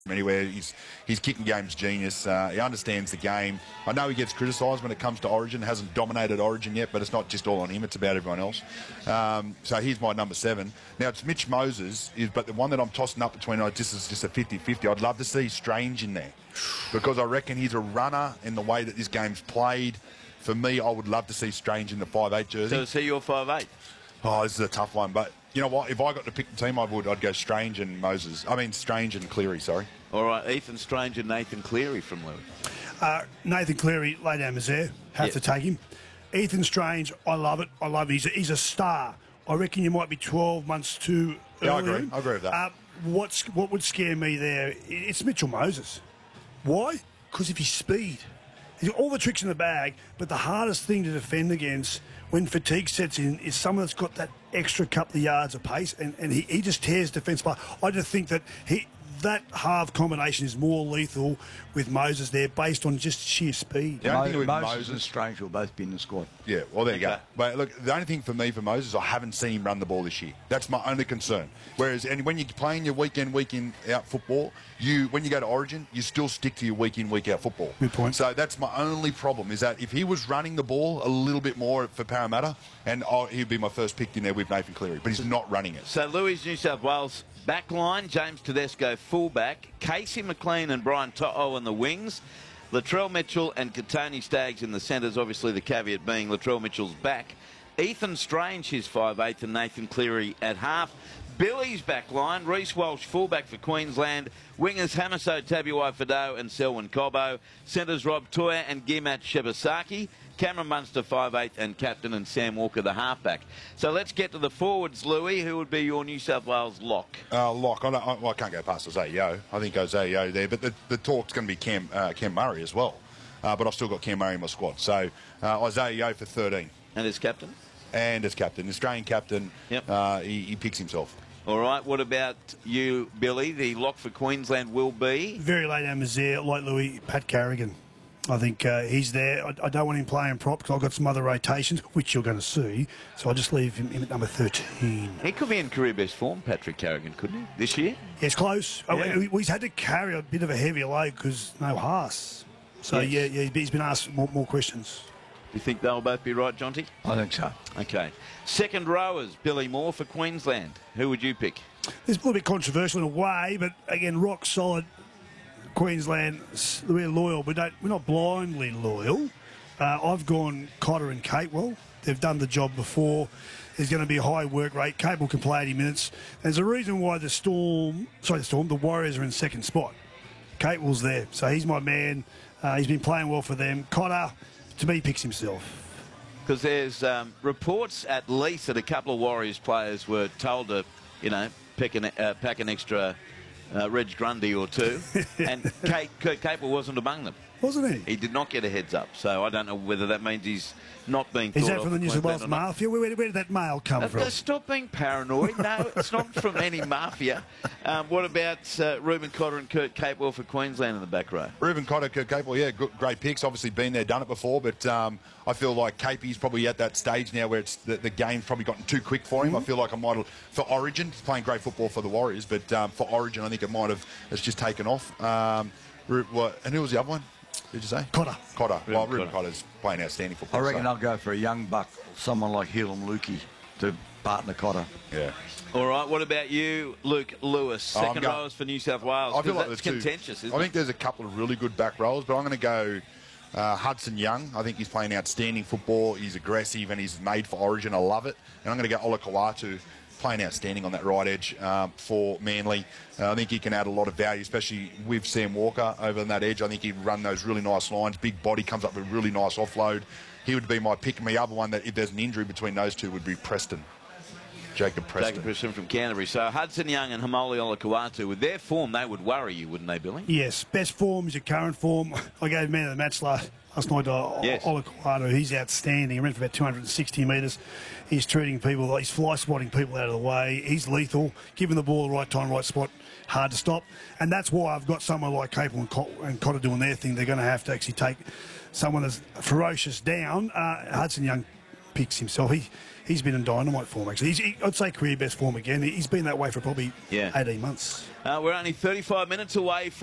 anywhere. His kicking game's genius. He understands the game. I know he gets criticised when it comes to Origin. Hasn't dominated Origin yet, but it's not just all on him. It's about everyone else. So he's my number 7. Now it's Mitch Moses, but the one that I'm tossing up between, this is just a 50-50. I'd love to see Strange in there because I reckon he's a runner in the way that this game's played. For me, I would love to see Strange in the 5'8 jersey. So see your 5'8? Oh, this is a tough one, but you know what? If I got to pick the team, I'd go Strange and Moses. I mean, Strange and Cleary, sorry. All right, Ethan Strange and Nathan Cleary from Louis. Nathan Cleary, lay down is there. Have to take him. Ethan Strange, I love it. I love it. He's a star. I reckon you might be 12 months too early. Yeah, I agree with that. What would scare me there, it's Mitchell Moses. Why? Because of his speed. He's got all the tricks in the bag, but the hardest thing to defend against when fatigue sets in is someone that's got that extra couple of yards of pace, and he just tears defence apart. I just think that that half combination is more lethal with Moses there based on just sheer speed. The only thing with Moses and Strange will both be in the squad. Yeah, well, there you go. But look, the only thing for me for Moses, I haven't seen him run the ball this year. That's my only concern. Whereas, and when you're playing your week in out football, when you go to Origin, you still stick to your week in, week out football. Good point. So that's my only problem, is that if he was running the ball a little bit more for Parramatta, and he'd be my first pick in there with Nathan Cleary, but he's not running it. So Louis, New South Wales back line, James Tedesco fullback, Casey McLean and Brian To'o in the wings, Latrell Mitchell and Katoni Staggs in the centres, obviously the caveat being Latrell Mitchell's back. Ethan Strange, his 5'8", and Nathan Cleary at half. Billy's back line, Reece Walsh fullback for Queensland, wingers Hamiso Tabuai-Fidow and Selwyn Cobbo, centres Rob Toya and Gimat Shibasaki, Cameron Munster 5'8", and captain, and Sam Walker the halfback. So let's get to the forwards, Louis. Who would be your New South Wales lock? Lock. I can't go past Isaiah Yeo. I think Isaiah Yeo there, but the talk's going to be Cam Murray as well. But I've still got Cam Murray in my squad. So Isaiah Yeo for 13. And as captain? And as captain, Australian captain. Yep. He picks himself. All right, what about you, Billy? The lock for Queensland will be? Very late down there, like Louis, Pat Carrigan. I think he's there. I don't want him playing prop because I've got some other rotations, which you're going to see. So I'll just leave him at number 13. He could be in career best form, Patrick Carrigan, couldn't he, this year? Yeah, it's close. Yeah. He's had to carry a bit of a heavier load because no Haas. So, yes. yeah, he's been asked more questions. Do you think they'll both be right, Jonty? I think so. Okay. Second rowers, Billy Moore for Queensland. Who would you pick? It's a little bit controversial in a way, but again, rock solid. Queensland, we're loyal. We're not blindly loyal. I've gone Cotter and Capewell. They've done the job before. There's going to be a high work rate. Capewell can play 80 minutes. There's a reason why the Warriors are in second spot. Capewell's there, so he's my man. He's been playing well for them. Cotter, to me, picks himself. Because there's reports at least that a couple of Warriors players were told to, pack an extra Reg Grundy or two, and Kurt Capewell wasn't among them. Wasn't he? He did not get a heads up, so I don't know whether that means he's not being thought of. Is that from the New South Wales Mafia? Where did that mail come from? Stop being paranoid. No, it's not from any mafia. What about Reuben Cotter and Kurt Capewell for Queensland in the back row? Reuben Cotter, Kurt Capewell, yeah, great picks. Obviously been there, done it before, but I feel like Capey's probably at that stage now where it's the game's probably gotten too quick for him. I feel like I might have, for Origin, he's playing great football for the Warriors, but for Origin, I think it's just taken off. And who was the other one? Did you say? Cotter. Well, Reuben Cotter's playing outstanding football. I reckon I'll go for a young buck, someone like Helam Lukey, to partner Cotter. Yeah. All right, what about you, Luke Lewis? Second rowers for New South Wales. I feel like that's contentious, isn't I it? think there's a couple of really good back rows, but I'm going to go Hudson Young. I think he's playing outstanding football. He's aggressive and he's made for Origin. I love it. And I'm going to go Ola Kawatu, playing outstanding on that right edge for Manly. I think he can add a lot of value, especially with Sam Walker over on that edge. I think he'd run those really nice lines. Big body, comes up with a really nice offload. He would be my pick. And the other one that if there's an injury between those two would be Preston. Jacob Preston from Canterbury. So Hudson Young and Hamoli Olakau'atu, with their form, they would worry you, wouldn't they, Billy? Yes, best form is your current form. I gave man of the match last night to Yes. Olakau'atu. He's outstanding. He ran for about 260 metres. He's treating people, he's fly spotting people out of the way. He's lethal. Giving the ball the right time, right spot, hard to stop. And that's why I've got someone like Capewell and Cotter doing their thing. They're going to have to actually take someone that's ferocious down. Hudson Young, picks himself. He's been in dynamite form, actually. I'd say career best form again. He's been that way for probably 18 months. We're only 35 minutes away from